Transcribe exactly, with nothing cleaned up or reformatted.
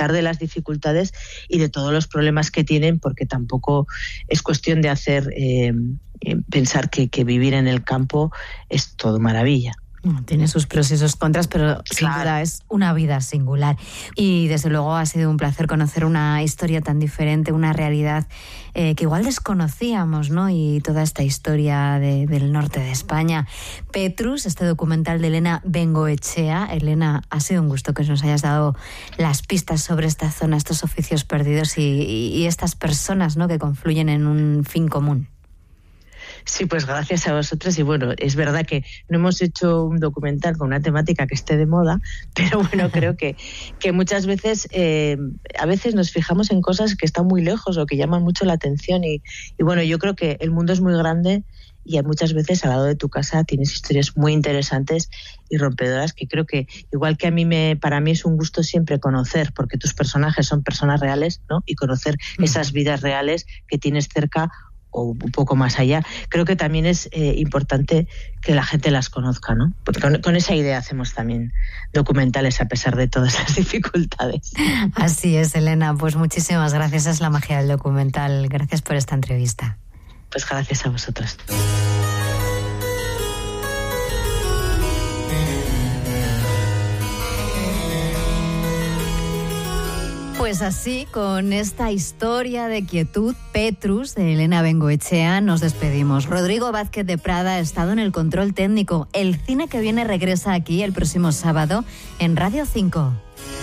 pesar de las dificultades y de todos los problemas que tienen, porque tampoco es cuestión de hacer eh, pensar que, que vivir en el campo es todo maravilla. Tiene sus pros y sus contras, pero claro, sin duda es una vida singular. Y desde luego ha sido un placer conocer una historia tan diferente, una realidad eh, que igual desconocíamos, ¿no? Y toda esta historia de, del norte de España. Petrus, este documental de Elena Bengoechea. Elena, ha sido un gusto que nos hayas dado las pistas sobre esta zona, estos oficios perdidos y, y, y estas personas, ¿no?, que confluyen en un fin común. Sí, pues gracias a vosotros. Y bueno, es verdad que no hemos hecho un documental con una temática que esté de moda, pero bueno, creo que, que muchas veces eh, a veces nos fijamos en cosas que están muy lejos o que llaman mucho la atención y, y bueno, yo creo que el mundo es muy grande y muchas veces al lado de tu casa tienes historias muy interesantes y rompedoras que creo que, igual que a mí me, para mí es un gusto siempre conocer, porque tus personajes son personas reales, ¿no? Y conocer mm. esas vidas reales que tienes cerca o un poco más allá, creo que también es eh, importante que la gente las conozca, ¿no? Porque con, con esa idea hacemos también documentales a pesar de todas las dificultades. Así es, Elena, pues muchísimas gracias, es la magia del documental. Gracias por esta entrevista. Pues gracias a vosotros. Pues así, con esta historia de quietud, Petrus, de Elena Bengoechea, nos despedimos. Rodrigo Vázquez de Prada ha estado en el control técnico. El cine que viene regresa aquí el próximo sábado en Radio cinco.